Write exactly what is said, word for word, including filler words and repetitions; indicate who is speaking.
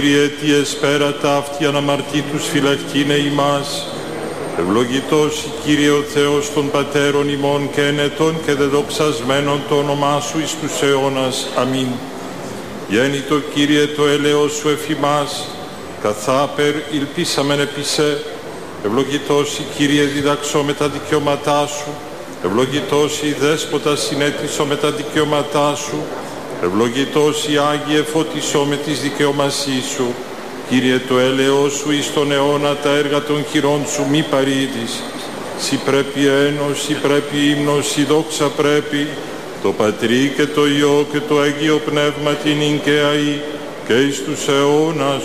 Speaker 1: Κύριε, τι εσπέρα ταύτη αναμαρτήτους φυλακτήνε ημάς. Ευλογητός Κύριε ο Θεός των Πατέρων ημών και ενετών και δεδοξασμένων το όνομά Σου εις τους αιώνας. Αμήν. Γέννητο Κύριε το έλεος Σου εφημάς, καθάπερ υλπίσαμεν επί σε. Ευλογητός η Κύριε διδαξώ με τα δικαιώματά Σου. Ευλογητός η Δέσποτα συνέτησω με τα δικαιώματά Σου. Ευλογητός η Άγιε φωτισώ με τις δικαιωμασίες Σου. Κύριε το έλεος Σου εις τον αιώνα τα έργα των χειρών Σου μη παρήδεις. Συ πρέπει ένος, Συ πρέπει ύμνος, Συ δόξα πρέπει, το Πατρί και το Υιό και το Αγίο Πνεύμα την εικαίαη και εις τους αιώνας